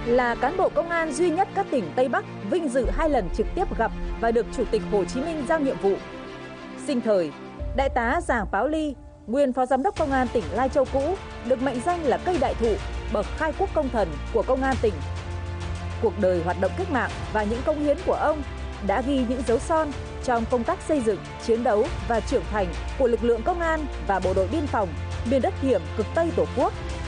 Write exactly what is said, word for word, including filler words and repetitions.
là cán bộ công an duy nhất các tỉnh Tây Bắc vinh dự hai lần trực tiếp gặp và được Chủ tịch Hồ Chí Minh giao nhiệm vụ. Sinh thời, Đại tá Giàng Páo Ly, nguyên Phó Giám đốc Công an tỉnh Lai Châu cũ, được mệnh danh là cây đại thụ, bậc khai quốc công thần của Công an tỉnh. Cuộc đời hoạt động cách mạng và những công hiến của ông đã ghi những dấu son trong công tác xây dựng, chiến đấu và trưởng thành của lực lượng công an và bộ đội biên phòng miền đất hiểm cực Tây Tổ quốc.